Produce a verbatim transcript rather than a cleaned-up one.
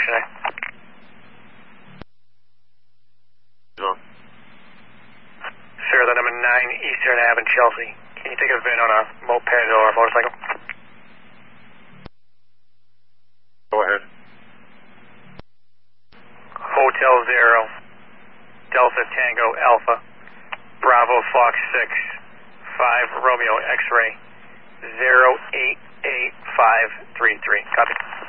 today. Sir, the number nine Eastern Ave in Chelsea. Can you take a VIN on a moped or a motorcycle? Go ahead. Hotel Zero, Delta Tango Alpha, Bravo Fox six, five Romeo X-Ray, zero eight eight five three three. Copy.